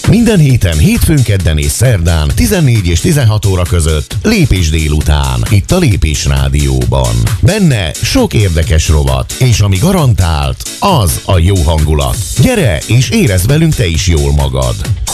Minden héten, hétfőn, kedden és szerdán 14 és 16 óra között Lépés délután, itt a Lépés Rádióban. Benne sok érdekes rovat, és ami garantált, az a jó hangulat. Gyere és érezd velünk te is jól magad.